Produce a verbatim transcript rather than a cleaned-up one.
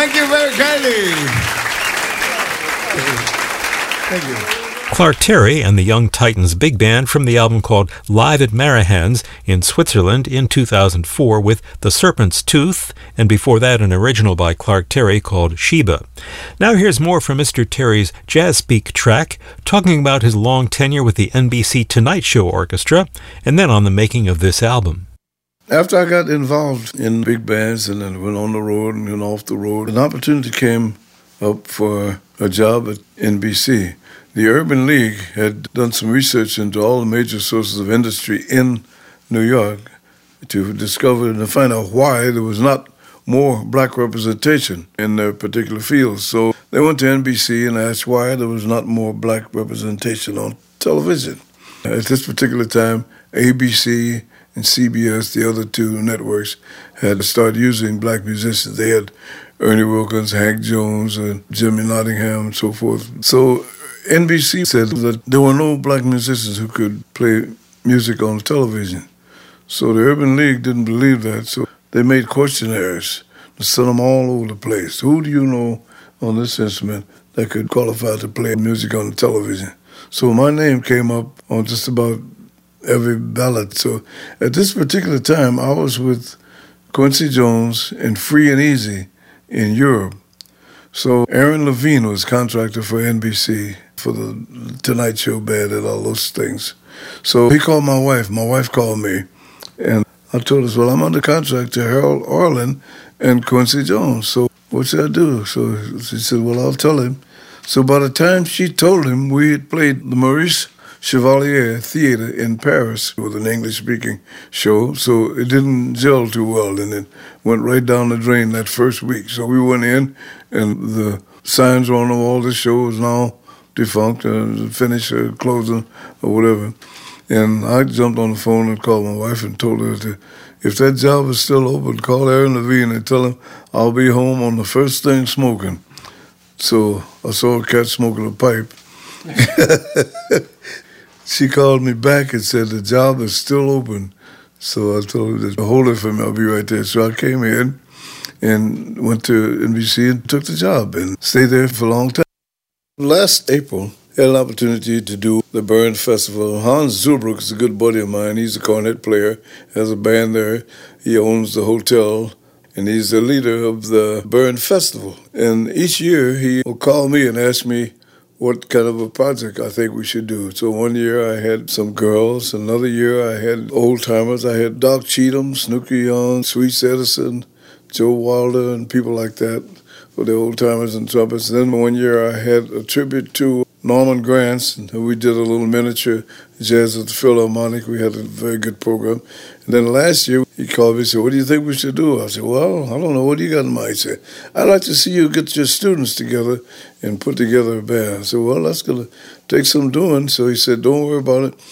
Thank you very kindly. Thank you. Clark Terry and the Young Titans Big Band from the album called Live at Marahan's in Switzerland in two thousand four with The Serpent's Tooth, and before that an original by Clark Terry called Sheba. Now here's more from Mister Terry's Jazz Speak track, talking about his long tenure with the N B C Tonight Show Orchestra, and then on the making of this album. After I got involved in big bands and then went on the road and went off the road, an opportunity came up for a job at N B C. The Urban League had done some research into all the major sources of industry in New York to discover and to find out why there was not more black representation in their particular fields. So they went to N B C and asked why there was not more black representation on television. At this particular time, A B C and C B S, the other two networks, had started using black musicians. They had Ernie Wilkins, Hank Jones, and Jimmy Nottingham, and so forth. So N B C said that there were no black musicians who could play music on television. So the Urban League didn't believe that, so they made questionnaires to send them all over the place. Who do you know on this instrument that could qualify to play music on television? So my name came up on just about every ballot. So at this particular time, I was with Quincy Jones and Free and Easy in Europe. So Aaron Levine was contractor for N B C for the Tonight Show band and all those things. So he called my wife. My wife called me, and I told her, well, I'm under contract to Harold Arlen and Quincy Jones, so what should I do? So she said, well, I'll tell him. So by the time she told him, we had played the Maurice Chevalier Theater in Paris with an English-speaking show, so it didn't gel too well, and it went right down the drain that first week. So we went in, and the signs were on the wall, the show is now defunct, uh, finished, uh, closing, or whatever. And I jumped on the phone and called my wife and told her that if that job is still open, call Aaron Levine and tell him I'll be home on the first thing smoking. So I saw a cat smoking a pipe. She called me back and said the job is still open. So I told her to hold it for me, I'll be right there. So I came in and went to N B C and took the job and stayed there for a long time. Last April, I had an opportunity to do the Bern Festival. Hans Zulbruck is a good buddy of mine. He's a cornet player, has a band there. He owns the hotel, and he's the leader of the Bern Festival. And each year he will call me and ask me what kind of a project I think we should do. So one year I had some girls. Another year I had old-timers. I had Doc Cheatham, Snooky Young, Sweet Edison, Joe Wilder, and people like that for the old-timers and trumpets. And then one year I had a tribute to Norman Granz, and we did a little miniature jazz at the Philharmonic. We had a very good program. And then last year, he called me and said, what do you think we should do? I said, well, I don't know. What do you got in mind? He said, I'd like to see you get your students together and put together a band. I said, well, that's going to take some doing. So he said, don't worry about it.